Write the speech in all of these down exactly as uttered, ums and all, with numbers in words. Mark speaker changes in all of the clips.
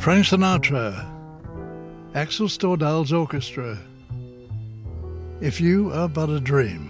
Speaker 1: Frank Sinatra, Axel Stordahl's orchestra, If You Are But a Dream.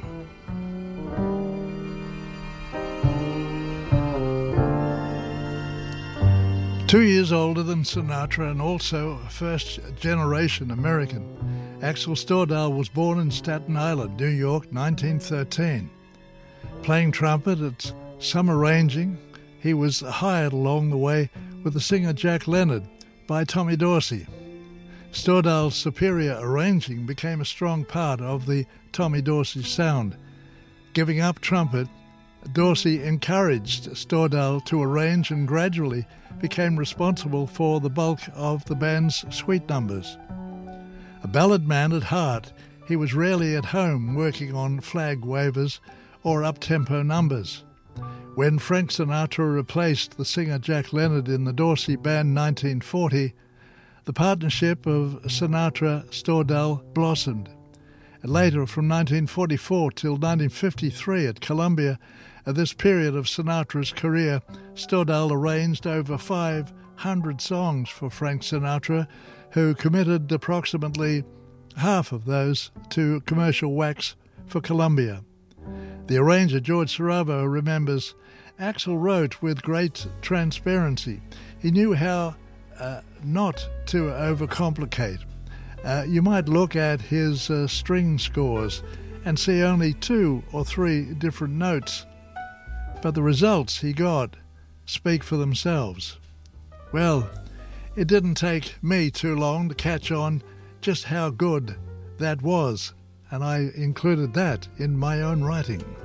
Speaker 1: Two years older than Sinatra and also a first-generation American, Axel Stordahl was born in Staten Island, New York, nineteen thirteen. Playing trumpet at some arranging, he was hired along the way with the singer Jack Leonard by Tommy Dorsey. Stordahl's superior arranging became a strong part of the Tommy Dorsey sound. Giving up trumpet, Dorsey encouraged Stordahl to arrange and gradually became responsible for the bulk of the band's sweet numbers. A ballad man at heart, he was rarely at home working on flag wavers or up-tempo numbers. When Frank Sinatra replaced the singer Jack Leonard in the Dorsey Band nineteen forty, the partnership of Sinatra-Stordahl blossomed. And later, from nineteen forty-four till nineteen fifty-three at Columbia, at this period of Sinatra's career, Stordahl arranged over five hundred songs for Frank Sinatra, who committed approximately half of those to commercial wax for Columbia. The arranger, George Saravo, remembers, Axel wrote with great transparency. He knew how uh, not to overcomplicate. Uh, you might look at his uh, string scores and see only two or three different notes, but the results he got speak for themselves. Well, it didn't take me too long to catch on just how good that was, and I included that in my own writing.